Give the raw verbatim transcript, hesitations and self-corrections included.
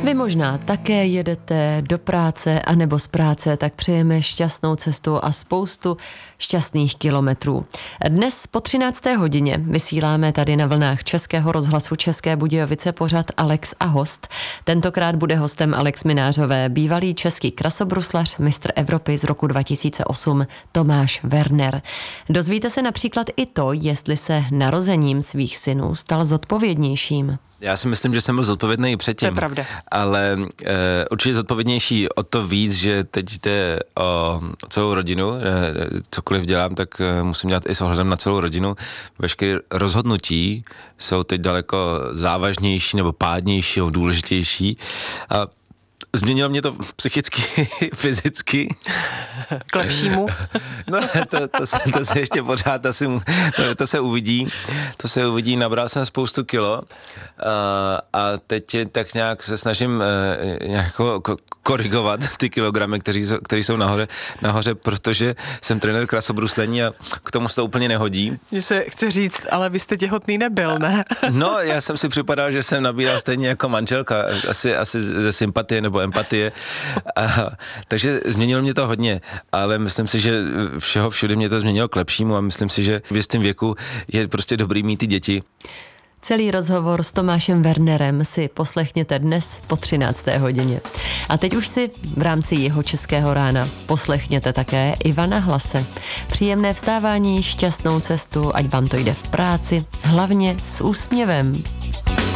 Vy možná také jedete do práce anebo z práce, tak přejeme šťastnou cestu a spoustu šťastných kilometrů. Dnes po třinácté hodině vysíláme tady na vlnách Českého rozhlasu České Budějovice pořad Alex a host. Tentokrát bude hostem Alex Minářové, bývalý český krasobruslař, mistr Evropy z roku dva tisíce osm Tomáš Werner. Dozvíte se například i to, jestli se narozením svých synů stal zodpovědnějším. Já si myslím, že jsem byl zodpovědný i předtím. To je pravda. Ale e, určitě zodpovědnější o to víc, že teď jde o celou rodinu. E, cokoliv dělám, tak e, musím dělat i s ohledem na celou rodinu. Veškeré rozhodnutí jsou teď daleko závažnější nebo pádnější nebo důležitější. A změnilo mě to psychicky, fyzicky. K lepšímu? No, to, to, se, to se ještě pořád asi, to, to se uvidí. To se uvidí, nabral jsem spoustu kilo a, a teď tak nějak se snažím nějak korigovat ty kilogramy, které jsou nahoře, nahoře, protože jsem trenér krasobruslení a k tomu se to úplně nehodí. Mně se chce říct, ale vy jste těhotný nebyl, ne? No, já jsem si připadal, že jsem nabíral stejně jako manželka, asi, asi ze sympatie nebo empatie. A, takže změnilo mě to hodně, ale myslím si, že všeho všude mě to změnilo k lepšímu a myslím si, že v jistém věku je prostě dobrý mít ty děti. Celý rozhovor s Tomášem Wernerem si poslechněte dnes po třinácté hodině. A teď už si v rámci jeho Českého rána poslechněte také Ivana Hlase. Příjemné vstávání, šťastnou cestu, ať vám to jde v práci, hlavně s úsměvem.